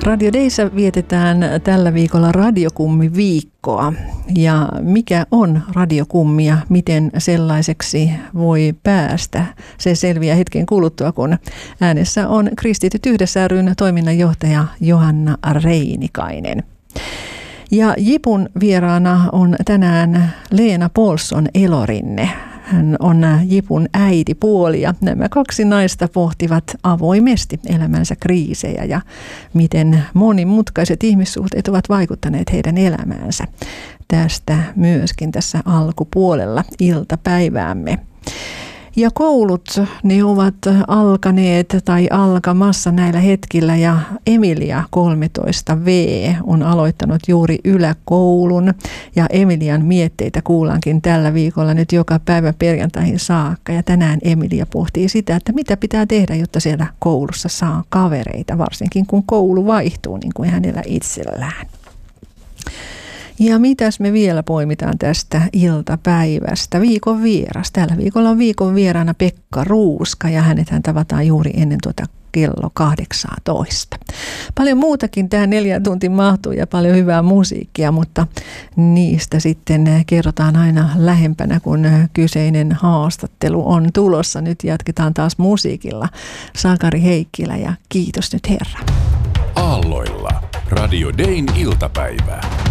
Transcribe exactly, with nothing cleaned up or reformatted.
Radio Dayssä vietetään tällä viikolla radiokummi-viikkoa. Ja mikä on radiokummi ja miten sellaiseksi voi päästä? Se selviää hetken kuluttua, kun äänessä on Kristityt yhdessä ry:n toiminnanjohtaja Johanna Reinikainen. Ja Jipun vieraana on tänään Leena Paulsson Elorinne. Hän on Jipun äitipuoli ja nämä kaksi naista pohtivat avoimesti elämänsä kriisejä ja miten monimutkaiset ihmissuhteet ovat vaikuttaneet heidän elämäänsä. Tästä myöskin tässä alkupuolella iltapäiväämme. Ja koulut, ne ovat alkaneet tai alkamassa näillä hetkillä ja Emilia kolmetoista vuotias on aloittanut juuri yläkoulun ja Emilian mietteitä kuullaankin tällä viikolla nyt joka päivä perjantaihin saakka ja tänään Emilia pohtii sitä, että mitä pitää tehdä, jotta siellä koulussa saa kavereita, varsinkin kun koulu vaihtuu niin kuin hänellä itsellään. Ja mitäs me vielä poimitaan tästä iltapäivästä? Viikon vieras. Tällä viikolla on viikon vieraana Pekka Ruuska ja hänethän tavataan juuri ennen tuota kello kahdeksantoista. Paljon muutakin tähän neljään tuntiin mahtuu ja paljon hyvää musiikkia, mutta niistä sitten kerrotaan aina lähempänä, kun kyseinen haastattelu on tulossa. Nyt jatketaan taas musiikilla. Sakari Heikkilä ja Kiitos nyt Herra. Aalloilla Radio Dayn iltapäivä.